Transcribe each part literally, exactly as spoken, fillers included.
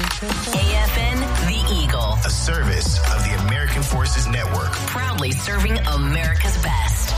A F N, The Eagle. A service of the American Forces Network. Proudly serving America's best.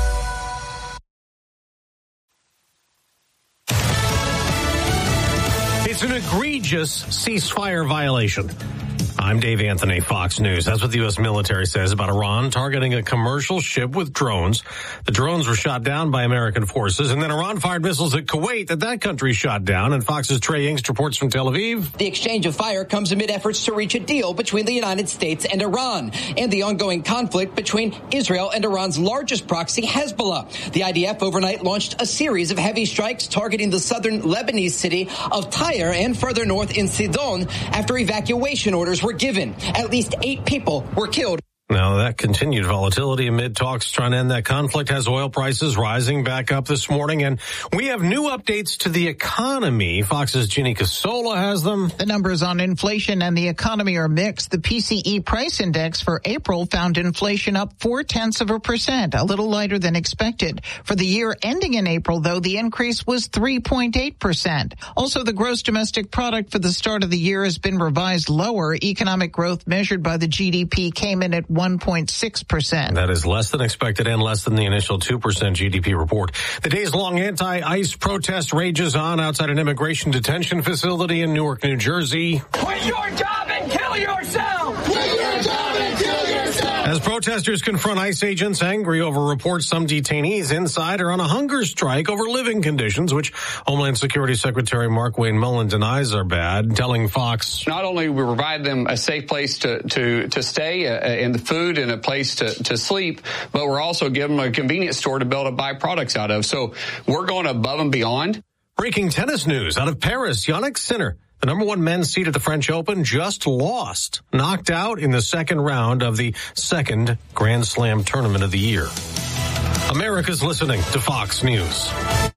It's an egregious ceasefire violation. I'm Dave Anthony, Fox News. That's what the U S military says about Iran targeting a commercial ship with drones. The drones were shot down by American forces, and then Iran fired missiles at Kuwait that that country shot down. And Fox's Trey Yingst reports from Tel Aviv. The exchange of fire comes amid efforts to reach a deal between the United States and Iran, and the ongoing conflict between Israel and Iran's largest proxy, Hezbollah. The I D F overnight launched a series of heavy strikes targeting the southern Lebanese city of Tyre and further north in Sidon after evacuation orders were given. At least eight people were killed. Now, that continued volatility amid talks trying to end that conflict has oil prices rising back up this morning. And we have new updates to the economy. Fox's Ginny Casola has them. The numbers on inflation and the economy are mixed. The P C E price index for April found inflation up four-tenths of a percent, a little lighter than expected. For the year ending in April, though, the increase was three point eight percent. Also, the gross domestic product for the start of the year has been revised lower. Economic growth measured by the G D P came in at one point six percent. That is less than expected and less than the initial two percent G D P report. The days-long anti-ICE protest rages on outside an immigration detention facility in Newark, New Jersey. Quit your job and kill yourself! Quit your job and kill yourself! As protesters confront ICE agents angry over reports some detainees inside are on a hunger strike over living conditions, which Homeland Security Secretary Mark Wayne Mullen denies are bad, telling Fox. Not only we provide them a safe place to, to, to stay uh, and the food and a place to, to sleep, but we're also giving them a convenience store to be able to buy products out of. So we're going above and beyond. Breaking tennis news out of Paris. Jannik Sinner, the number one men's seed at the French Open, just lost, knocked out in the second round of the second Grand Slam tournament of the year. America's listening to Fox News.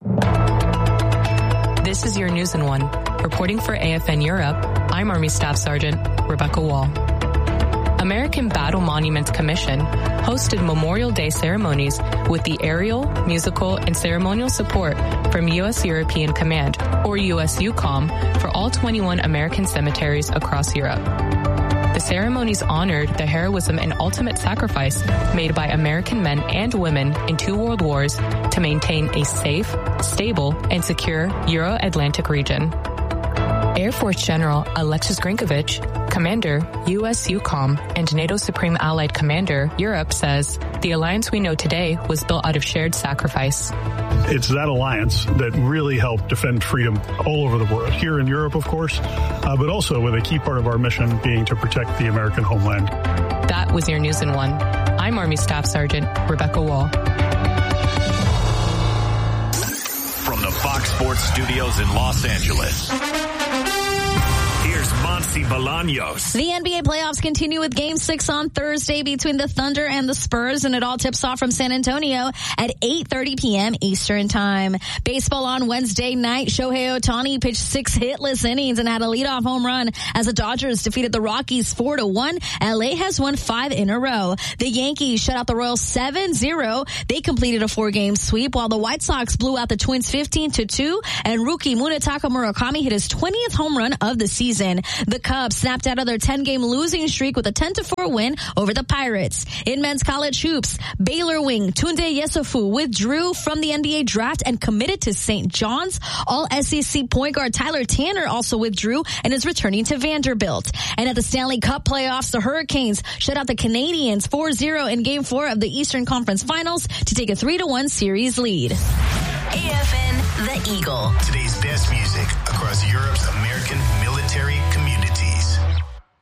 This is your News in One. Reporting for A F N Europe, I'm Army Staff Sergeant Rebecca Wall. American Battle Monuments Commission hosted Memorial Day ceremonies with the aerial, musical, and ceremonial support from U S European Command, or U S U COM, for all twenty-one American cemeteries across Europe. The ceremonies honored the heroism and ultimate sacrifice made by American men and women in two world wars to maintain a safe, stable, and secure Euro-Atlantic region. Air Force General Alexis Grinkovich, Commander, U S U COM, and NATO Supreme Allied Commander, Europe, says the alliance we know today was built out of shared sacrifice. It's that alliance that really helped defend freedom all over the world, here in Europe, of course, uh, but also with a key part of our mission being to protect the American homeland. That was your News in One. I'm Army Staff Sergeant Rebecca Wall. From the Fox Sports Studios in Los Angeles, here's Monty Bolaños. The N B A playoffs continue with Game six on Thursday between the Thunder and the Spurs, and it all tips off from San Antonio at eight thirty p.m. Eastern Time. Baseball on Wednesday night, Shohei Ohtani pitched six hitless innings and had a leadoff home run as the Dodgers defeated the Rockies four to one. L A has won five in a row. The Yankees shut out the Royals seven zero. They completed a four-game sweep, while the White Sox blew out the Twins fifteen to two, and rookie Munetaka Murakami hit his twentieth home run of the season. The Cubs snapped out of their ten-game losing streak with a ten to four win over the Pirates. In men's college hoops, Baylor wing Tunde Yesufu withdrew from the N B A draft and committed to Saint John's. All S E C point guard Tyler Tanner also withdrew and is returning to Vanderbilt. And at the Stanley Cup playoffs, the Hurricanes shut out the Canadiens four zero in Game four of the Eastern Conference Finals to take a three to one series lead. A F N, The Eagle. Today's best music across Europe's American military